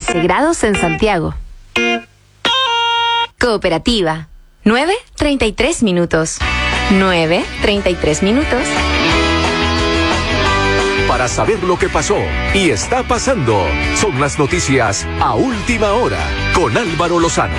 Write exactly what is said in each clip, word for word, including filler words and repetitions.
trece grados en Santiago. Cooperativa. nueve, treinta y tres minutos. nueve, treinta y tres minutos. Para saber lo que pasó y está pasando, son las noticias a última hora con Álvaro Lozano.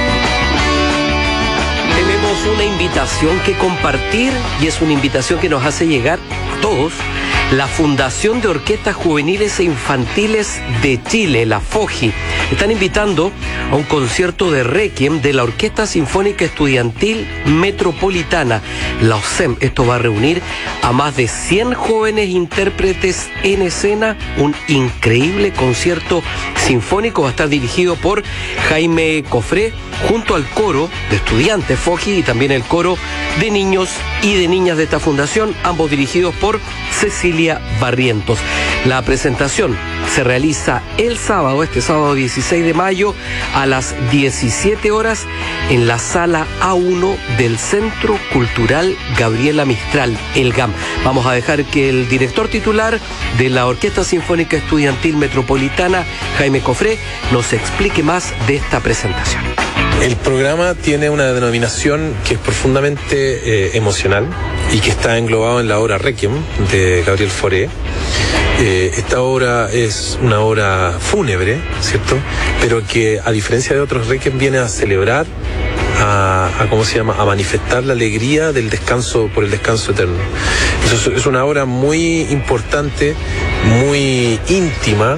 Tenemos una invitación que compartir y es una invitación que nos hace llegar a todos la Fundación de Orquestas Juveniles e Infantiles de Chile, la FOJI. Están invitando a un concierto de Requiem de la Orquesta Sinfónica Estudiantil Metropolitana, la O S E M. Esto va a reunir a más de cien jóvenes intérpretes en escena, un increíble concierto sinfónico. Va a estar dirigido por Jaime Cofré, junto al coro de estudiantes FOJI y también el coro de niños y de niñas de esta fundación, ambos dirigidos por Cecilia Barrientos. La presentación se realiza el sábado, este sábado dieciséis de mayo, a las diecisiete horas en la sala A uno del Centro Cultural Gabriela Mistral, el GAM. Vamos a dejar que el director titular de la Orquesta Sinfónica Estudiantil Metropolitana, Jaime Cofré, nos explique más de esta presentación. El programa tiene una denominación que es profundamente eh, emocional y que está englobado en la obra Requiem de Gabriel Fauré. Eh, esta obra es una obra fúnebre, ¿cierto? Pero que, a diferencia de otros Requiem, viene a celebrar, a, a ¿cómo se llama? A manifestar la alegría del descanso, por el descanso eterno. Eso es, es una obra muy importante, muy íntima.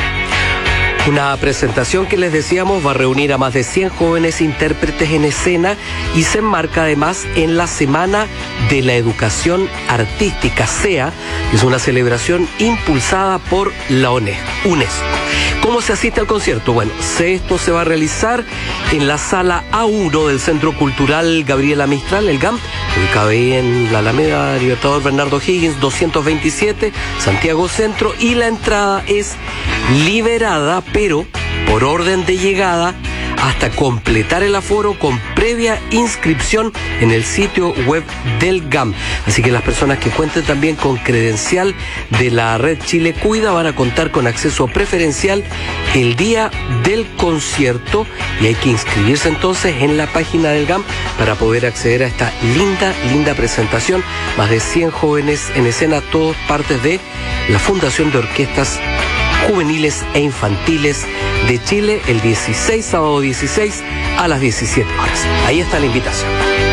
Una presentación que les decíamos va a reunir a más de cien jóvenes intérpretes en escena y se enmarca además en la Semana de la Educación Artística, SEA, que es una celebración impulsada por la UNESCO. ¿Cómo se asiste al concierto? Bueno, esto se va a realizar en la sala A uno del Centro Cultural Gabriela Mistral, el GAM, ubicado ahí en la Alameda Libertador Bernardo Higgins, doscientos veintisiete, Santiago Centro, y la entrada es liberada, pero por orden de llegada, hasta completar el aforo con previa inscripción en el sitio web del GAM. Así que las personas que cuenten también con credencial de la red Chile Cuida van a contar con acceso preferencial el día del concierto y hay que inscribirse entonces en la página del GAM para poder acceder a esta linda, linda presentación. Más de cien jóvenes en escena, todos partes de la Fundación de Orquestas Juveniles e Infantiles de Chile, el dieciséis, sábado dieciséis a las diecisiete horas. Ahí está la invitación.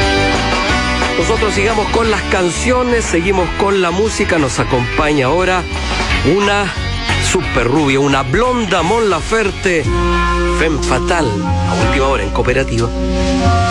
Nosotros sigamos con las canciones, seguimos con la música. Nos acompaña ahora una super rubia, una blonda Mon Laferte, Femme Fatale, a última hora en Cooperativa.